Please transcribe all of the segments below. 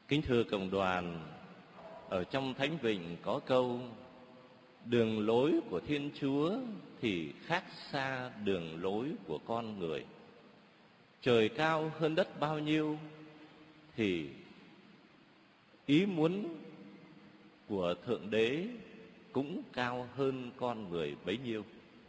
Kính thưa cộng đoàn, ở trong Thánh Vịnh có câu: đường lối của Thiên Chúa thì khác xa đường lối của con người. Trời cao hơn đất bao nhiêu thì ý muốn của Thượng Đế cũng cao hơn con người bấy nhiêu.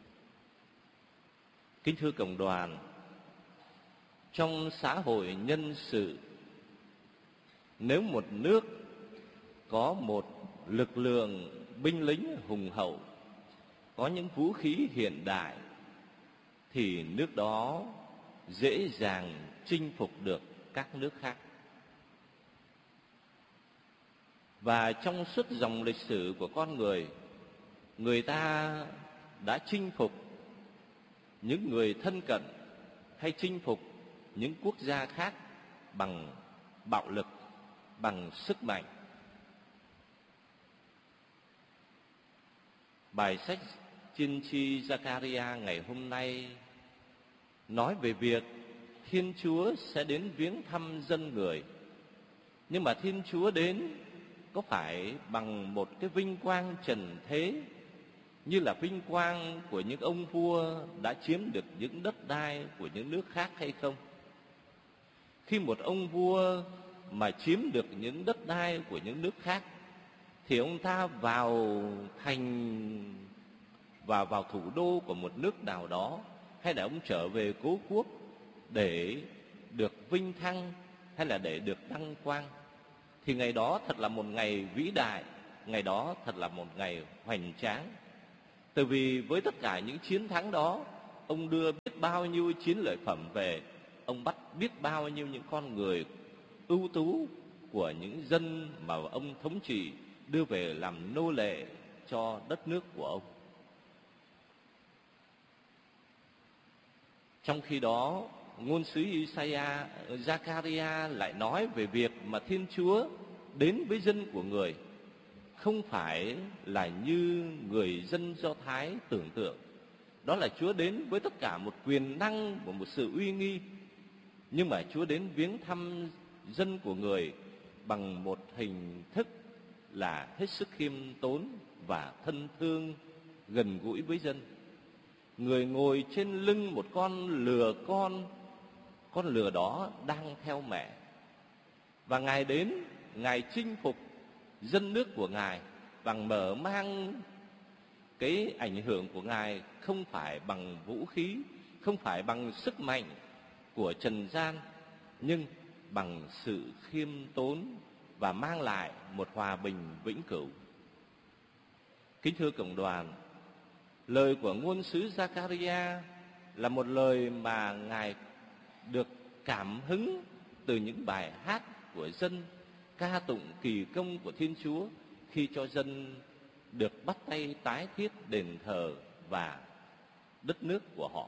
Kính thưa cộng đoàn, trong xã hội nhân sự, nếu một nước có một lực lượng binh lính hùng hậu, có những vũ khí hiện đại, thì nước đó dễ dàng chinh phục được các nước khác. Và trong suốt dòng lịch sử của con người, người ta đã chinh phục những người thân cận hay chinh phục những quốc gia khác bằng bạo lực, bằng sức mạnh. Bài sách Tiên tri Giăng-ca-ri-a ngày hôm nay nói về việc Thiên Chúa sẽ đến viếng thăm dân người. Nhưng mà Thiên Chúa đến có phải bằng một cái vinh quang trần thế, như là vinh quang của những ông vua đã chiếm được những đất đai của những nước khác hay không? Khi một ông vua mà chiếm được những đất đai của những nước khác, thì ông ta vào thành và vào thủ đô của một nước nào đó, hay là ông trở về cố quốc để được vinh thăng, hay là để được đăng quang, thì ngày đó thật là một ngày vĩ đại, ngày đó thật là một ngày hoành tráng. Tại vì với tất cả những chiến thắng đó, ông đưa biết bao nhiêu chiến lợi phẩm về, ông bắt biết bao nhiêu những con người ưu tú của những dân mà ông thống trị đưa về làm nô lệ cho đất nước của ông. Trong khi đó, ngôn sứ Giăng-ca-ri-a lại nói về việc mà Thiên Chúa đến với dân của người không phải là như người dân Do Thái tưởng tượng. Đó là Chúa đến với tất cả một quyền năng và một sự uy nghi. Nhưng mà Chúa đến viếng thăm dân của người bằng một hình thức là hết sức khiêm tốn và thân thương, gần gũi với dân. Người ngồi trên lưng một con lừa con lừa đó đang theo mẹ. Và Ngài đến, Ngài chinh phục dân nước của Ngài bằng mở mang cái ảnh hưởng của Ngài không phải bằng vũ khí, không phải bằng sức mạnh của trần gian, nhưng bằng sự khiêm tốn và mang lại một hòa bình vĩnh cửu. Kính thưa cộng đoàn, lời của ngôn sứ Giăng-ca-ri-a là một lời mà Ngài được cảm hứng từ những bài hát của dân ca tụng kỳ công của Thiên Chúa khi cho dân được bắt tay tái thiết đền thờ và đất nước của họ.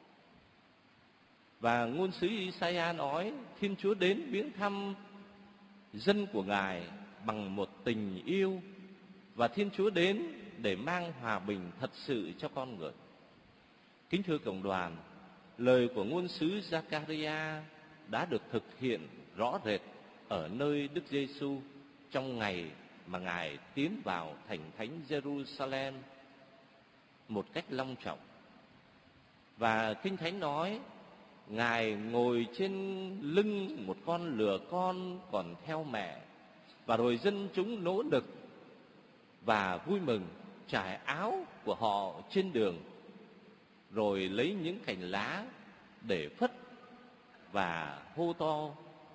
Và ngôn sứ Isaiah nói Thiên Chúa đến viếng thăm dân của Ngài bằng một tình yêu, và Thiên Chúa đến để mang hòa bình thật sự cho con người. Kính thưa cộng đoàn, lời của ngôn sứ Giăng-ca-ri-a đã được thực hiện rõ rệt ở nơi Đức Giêsu trong ngày mà Ngài tiến vào thành thánh Jerusalem một cách long trọng. Và Kinh Thánh nói Ngài ngồi trên lưng một con lừa con còn theo mẹ, và rồi dân chúng nỗ lực và vui mừng trải áo của họ trên đường, rồi lấy những cành lá để phất và hô to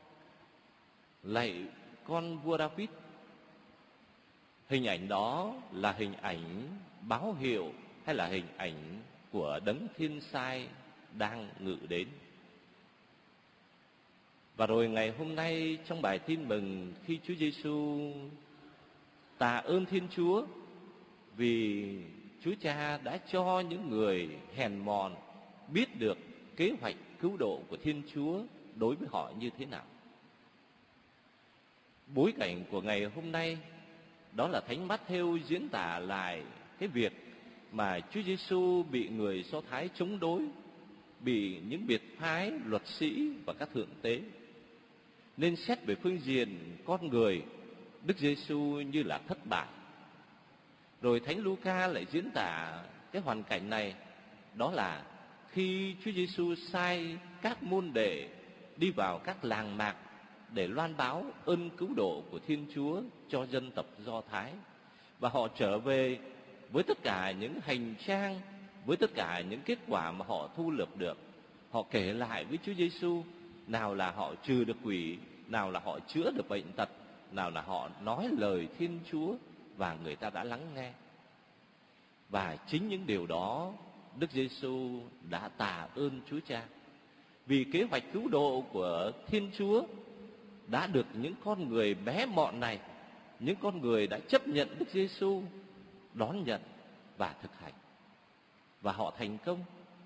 lạy con vua David. Hình ảnh đó là hình ảnh báo hiệu hay là hình ảnh của đấng thiên sai đang ngự đến. Và rồi ngày hôm nay trong bài tin mừng, khi Chúa Giêsu tạ ơn Thiên Chúa vì Chúa Cha đã cho những người hèn mọn biết được kế hoạch cứu độ của Thiên Chúa đối với họ như thế nào. Bối cảnh của ngày hôm nay đó là Thánh Mát-thêu diễn tả lại cái việc mà Chúa Giêsu bị người Do Thái chống đối, bị những biệt phái luật sĩ và các thượng tế. Nên xét về phương diện con người, Đức Giêsu như là thất bại. Rồi Thánh Luca lại diễn tả cái hoàn cảnh này, đó là khi Chúa Giêsu sai các môn đệ đi vào các làng mạc để loan báo ơn cứu độ của Thiên Chúa cho dân tộc Do Thái, và họ trở về với tất cả những hành trang, với tất cả những kết quả mà họ thu lượm được. Họ kể lại với Chúa Giêsu, nào là họ trừ được quỷ, nào là họ chữa được bệnh tật, nào là họ nói lời Thiên Chúa, và người ta đã lắng nghe. Và chính những điều đó Đức Giêsu đã tạ ơn Chúa Cha, vì kế hoạch cứu độ của Thiên Chúa đã được những con người bé mọn này, những con người đã chấp nhận Đức Giêsu, đón nhận và thực hành, và họ thành công.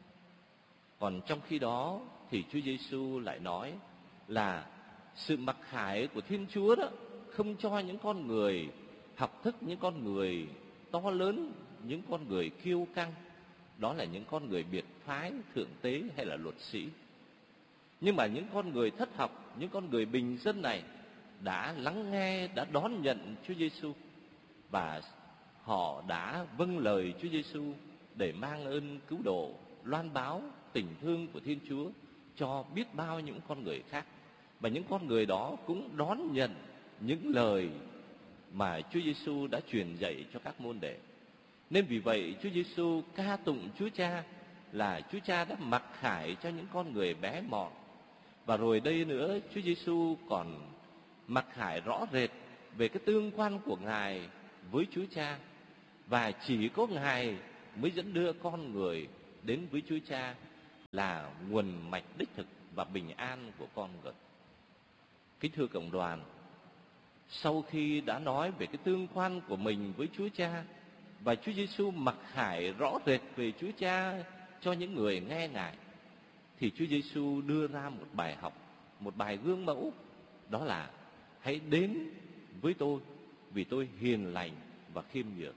Còn trong khi đó thì Chúa Giêsu lại nói là sự mặc khải của Thiên Chúa đó không cho những con người học thức, những con người to lớn, những con người kiêu căng, đó là những con người biệt phái, thượng tế hay là luật sĩ. Nhưng mà những con người thất học, những con người bình dân này đã lắng nghe, đã đón nhận Chúa Giêsu, và họ đã vâng lời Chúa Giêsu để mang ơn cứu độ, loan báo tình thương của Thiên Chúa cho biết bao những con người khác. Và những con người đó cũng đón nhận những lời mà Chúa Giêsu đã truyền dạy cho các môn đệ. Nên vì vậy Chúa Giêsu ca tụng Chúa Cha là Chúa Cha đã mặc khải cho những con người bé mọn. Và rồi đây nữa, Chúa Giêsu còn mặc khải rõ rệt về cái tương quan của Ngài với Chúa Cha, và chỉ có Ngài mới dẫn đưa con người đến với Chúa Cha là nguồn mạch đích thực và bình an của con người. Kính thưa cộng đoàn, sau khi đã nói về cái tương quan của mình với Chúa Cha, và Chúa Giêsu mặc khải rõ rệt về Chúa Cha cho những người nghe Ngài, thì Chúa Giêsu đưa ra một bài học, một bài gương mẫu, đó là hãy đến với tôi vì tôi hiền lành và khiêm nhường.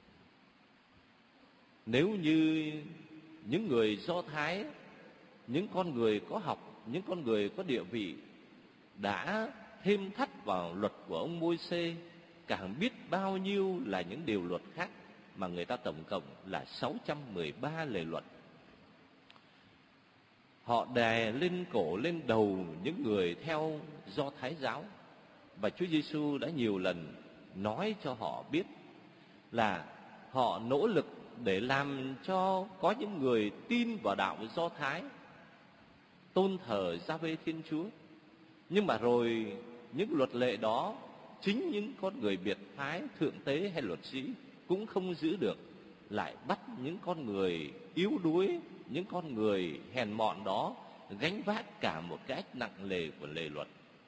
Nếu như những người Do Thái, những con người có học, những con người có địa vị đã thêm thắt vào luật của ông Môi-se càng biết bao nhiêu là những điều luật khác, mà người ta tổng cộng là 613 lề luật. Họ đè lên cổ, lên đầu những người theo Do Thái giáo, và Chúa Giêsu đã nhiều lần nói cho họ biết là họ nỗ lực để làm cho có những người tin vào đạo Do Thái, tôn thờ Gia-vê Thiên Chúa. Nhưng mà rồi những luật lệ đó, chính những con người biệt phái, thượng tế hay luật sĩ cũng không giữ được, lại bắt những con người yếu đuối, những con người hèn mọn đó gánh vác cả một cái ách nặng nề của lề luật.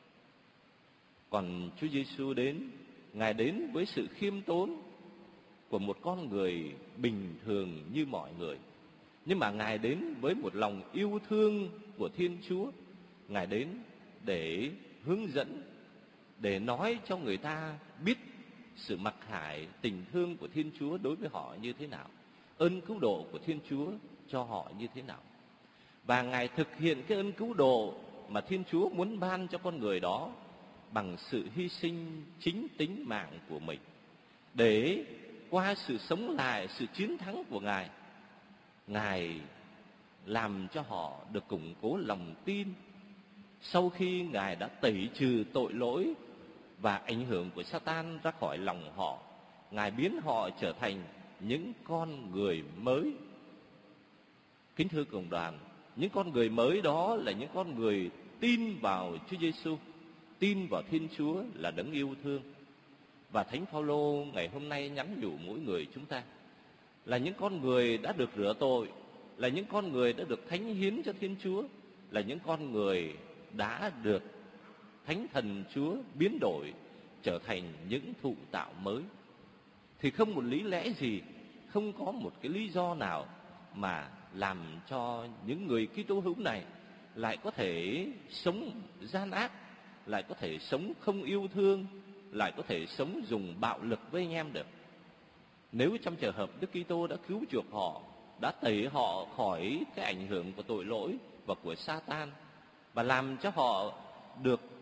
Còn Chúa Giêsu đến, Ngài đến với sự khiêm tốn của một con người bình thường như mọi người, nhưng mà Ngài đến với một lòng yêu thương của Thiên Chúa. Ngài đến để hướng dẫn, để nói cho người ta biết sự mặc khải tình thương của Thiên Chúa đối với họ như thế nào, ơn cứu độ của Thiên Chúa cho họ như thế nào. Và Ngài thực hiện cái ơn cứu độ mà Thiên Chúa muốn ban cho con người đó bằng sự hy sinh chính tính mạng của mình, để qua sự sống lại, sự chiến thắng của Ngài, Ngài làm cho họ được củng cố lòng tin. Sau khi Ngài đã tẩy trừ tội lỗi và ảnh hưởng của Sa-tan ra khỏi lòng họ, Ngài biến họ trở thành những con người mới. Kính thưa cộng đoàn, những con người mới đó là những con người tin vào Chúa Giêsu, tin vào Thiên Chúa là đấng yêu thương. Và Thánh Phaolô ngày hôm nay nhắn nhủ mỗi người chúng ta là những con người đã được rửa tội, là những con người đã được thánh hiến cho Thiên Chúa, là những con người đã được Thánh Thần Chúa biến đổi trở thành những thụ tạo mới. Thì không một lý lẽ gì, không có một cái lý do nào mà làm cho những người Kitô hữu này lại có thể sống gian ác, lại có thể sống không yêu thương, lại có thể sống dùng bạo lực với anh em được. Nếu trong trường hợp Đức Kitô đã cứu chuộc họ, đã tẩy họ khỏi cái ảnh hưởng của tội lỗi và của Sa-tan, và làm cho họ được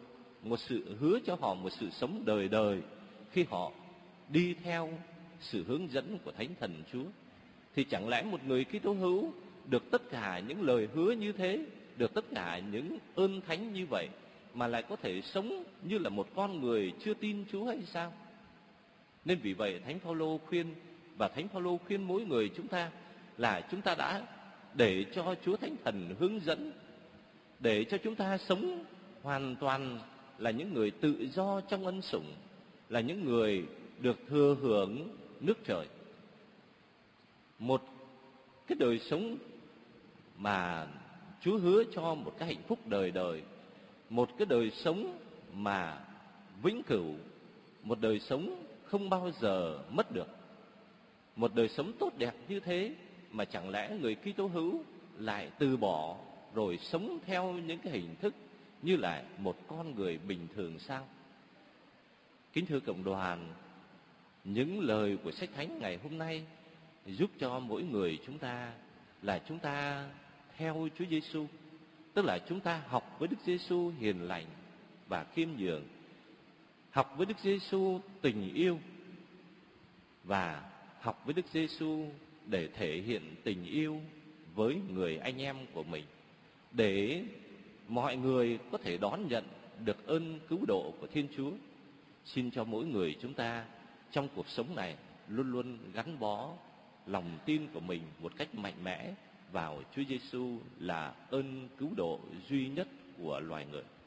một sự hứa cho họ một sự sống đời đời khi họ đi theo sự hướng dẫn của Thánh Thần Chúa. Thì chẳng lẽ một người Kitô hữu được tất cả những lời hứa như thế, được tất cả những ơn thánh như vậy mà lại có thể sống như là một con người chưa tin Chúa hay sao? Nên vì vậy Thánh Phaolô khuyên, và Thánh Phaolô khuyên mỗi người chúng ta là chúng ta đã để cho Chúa Thánh Thần hướng dẫn, để cho chúng ta sống hoàn toàn là những người tự do trong ân sủng, là những người được thừa hưởng nước trời. Một cái đời sống mà Chúa hứa cho một cái hạnh phúc đời đời, một cái đời sống mà vĩnh cửu, một đời sống không bao giờ mất được. Một đời sống tốt đẹp như thế mà chẳng lẽ người Kitô hữu lại từ bỏ rồi sống theo những cái hình thức như là một con người bình thường sao? Kính thưa cộng đoàn, những lời của sách thánh ngày hôm nay giúp cho mỗi người chúng ta là chúng ta theo Chúa Giêsu, tức là chúng ta học với Đức Giêsu hiền lành và khiêm nhường, học với Đức Giêsu tình yêu và học với Đức Giêsu để thể hiện tình yêu với người anh em của mình, để mọi người có thể đón nhận được ơn cứu độ của Thiên Chúa. Xin cho mỗi người chúng ta trong cuộc sống này luôn luôn gắn bó lòng tin của mình một cách mạnh mẽ vào Chúa Giêsu là ơn cứu độ duy nhất của loài người.